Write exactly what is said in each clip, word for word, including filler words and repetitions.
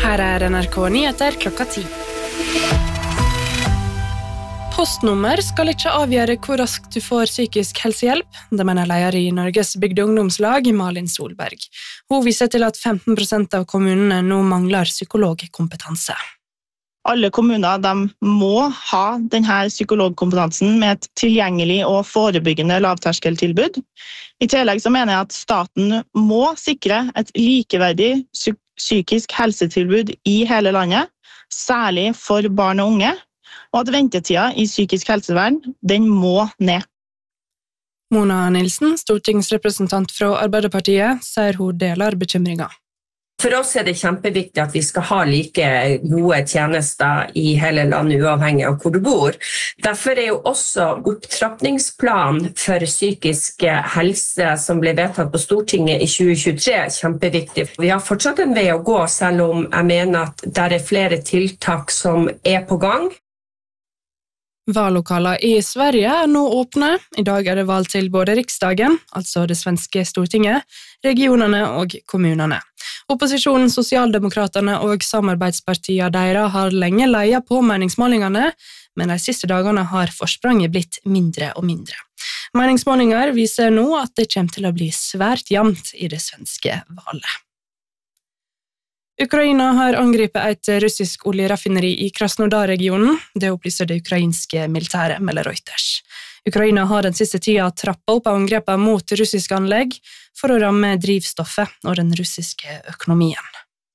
Her er N R K Nyheter klokka ti. Postnummer skal ikke avgjøre hvor raskt du får psykisk helsehjelp, det mener leder i Norges bygde ungdomslag, Malin Solberg. Hun viser til at femten prosent av kommunene nå mangler psykologkompetanse. Alle kommuner de må ha denne psykologkompetansen med et tilgjengelig og forebyggende lavterskeltilbud. I tillegg så mener jeg at staten må sikre et likeverdig psykisk helsetilbud i hele landet, særlig for barn og unge, og at ventetida i psykisk helsevern, den må ned. Mona Nilsen, stortingsrepresentant fra Arbeiderpartiet, sier hun deler bekymringen. For oss er det kjempeviktig at vi skal ha like gode tjenester i hele landet, uavhengig av hvor du bor. Derfor er jo også opptrappningsplan for psykisk helse som ble vedtatt på Stortinget i tjue tjuetre kjempeviktig. Vi har fortsatt en vei å gå, selv om jeg mener at det er flere tiltak som er på gang. Vallokaler i Sverige er nå åpne. I dag er det valg til både riksdagen, altså det svenske Stortinget, regionene og kommunene. Opposisjonen, Sosialdemokraterne og samarbeidspartiene deres har lenge leiet på meningsmålingene, men de siste dagene har forspranget blitt mindre og mindre. Meningsmålinger viser nå at det kommer til å bli svært jevnt i det svenske valget. Ukraina har angrepet et russisk oljeraffineri i Krasnodar-regionen, det opplyser det ukrainske militæret, melder Reuters. Ukraina har den siste tida trappet opp angrepet mot russiske anlegg for å ramme drivstoffet og den russiske økonomien.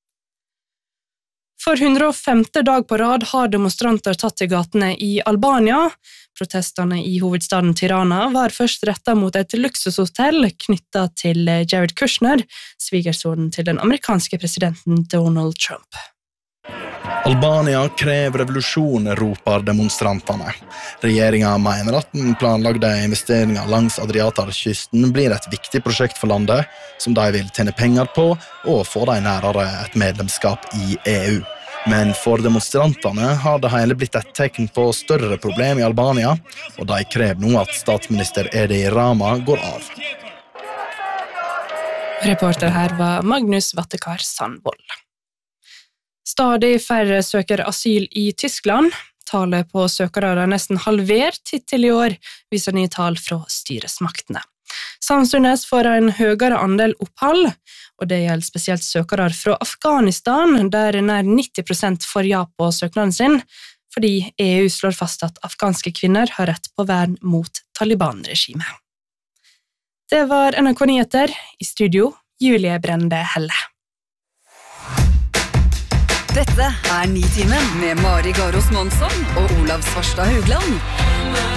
For hundre og femte dag på rad har demonstranter tatt til gatene i Albania. Protestene i hovedstaden Tirana var først rettet mot et luksushotell knyttet til Jared Kushner, svigersonen til den amerikanske presidenten Donald Trump. Albania krever revolusjon, roper demonstrantene. Regjeringen mener at den planlagde investeringen langs Adriaterkysten blir et viktig prosjekt for landet, som de vil tjene penger på og få de nærere et medlemskap i E U. Men for demonstrantene har det hele blitt et tegn på større problem i Albania, og de krever nå at statsminister Edi Rama går av. Reporter her var Magnus Vattekar Sandvold. Stadig færre søker asyl i Tyskland. Tallet på søkere er nesten halvert hittil i år, viser nye tall fra styresmaktene. Samtidig får en høyere andel opphold, og det gjelder spesielt søkere fra Afghanistan, der nær nitti prosent får ja på søknaden sin, fordi E U slår fast at afghanske kvinner har rett på vern mot Taliban-regimet. Det var N R K Nyheter, i studio Julie Brende Helle. Dette er Nitimen med Mari Garos Monsson og Olav Svarstad Haugland.